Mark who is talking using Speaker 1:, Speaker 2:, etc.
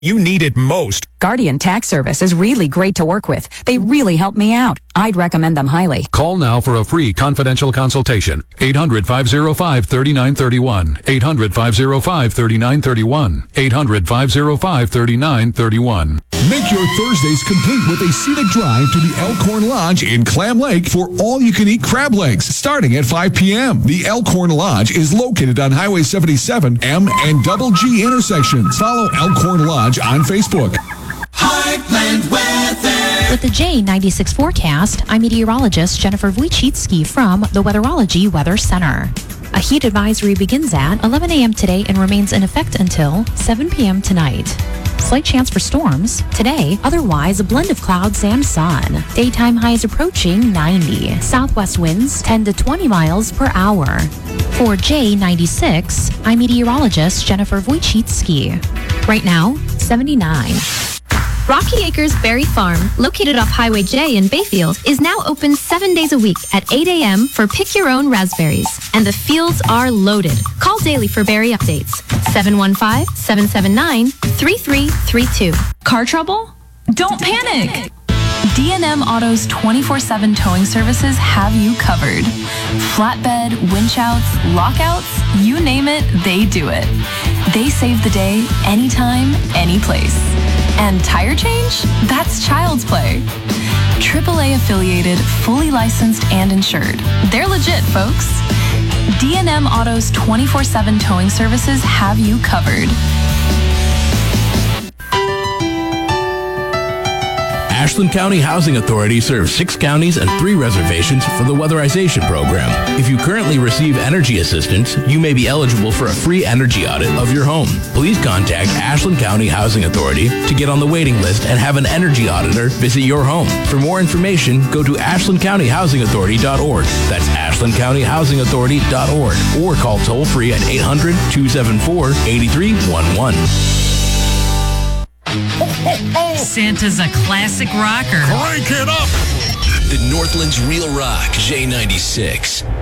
Speaker 1: you need it most.
Speaker 2: Guardian Tax Service is really great to work with. They really help me out. I'd recommend them highly.
Speaker 3: Call now for a free confidential consultation. 800-505-3931. 800-505-3931. 800-505-3931.
Speaker 4: Make your Thursdays complete with a scenic drive to the Elkhorn Lodge in Clam Lake for all-you-can-eat crab legs starting at 5 p.m. The Elkhorn Lodge is located on Highway 77, M and Double G intersections. Follow Elkhorn Lodge on Facebook.
Speaker 5: Heartland weather.
Speaker 6: With the J96 forecast, I'm meteorologist Jennifer Wojcicki from the Weatherology Weather Center. A heat advisory begins at 11 a.m. today and remains in effect until 7 p.m. tonight. Slight chance for storms today, otherwise a blend of clouds and sun. Daytime highs approaching 90. Southwest winds 10 to 20 miles per hour. For J96, I'm meteorologist Jennifer Wojcicki. Right now, 79.
Speaker 7: Rocky Acres Berry Farm, located off Highway J in Bayfield, is now open 7 days a week at 8 a.m. for pick your own raspberries. And the fields are loaded. Call daily for berry updates. 715-779-3332.
Speaker 8: Car trouble? Don't panic! D&M Auto's 24/7 towing services have you covered. Flatbed, winch outs, lockouts, you name it, they do it. They save the day anytime, any place. And tire change? That's child's play. AAA affiliated, fully licensed and insured. They're legit, folks. D&M Auto's 24/7 towing services have you covered.
Speaker 9: Ashland County Housing Authority serves 6 counties and 3 reservations for the weatherization program. If you currently receive energy assistance, you may be eligible for a free energy audit of your home. Please contact Ashland County Housing Authority to get on the waiting list and have an energy auditor visit your home. For more information, go to ashlandcountyhousingauthority.org. That's ashlandcountyhousingauthority.org. Or call toll-free at 800-274-8311.
Speaker 10: Santa's a classic rocker.
Speaker 1: Crank it up!
Speaker 5: The Northland's Real Rock J96.